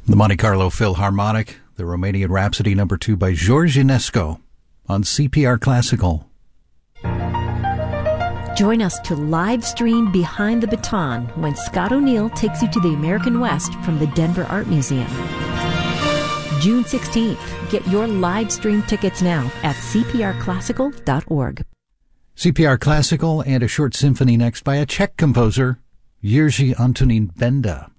The Monte Carlo Philharmonic, the Romanian Rhapsody No. 2 by George Enescu on CPR Classical. Join us to live stream Behind the Baton when Scott O'Neill takes you to the American West from the Denver Art Museum. June 16th. Get your live stream tickets now at cprclassical.org. CPR Classical and a short symphony next by a Czech composer, Jiří Antonín Benda.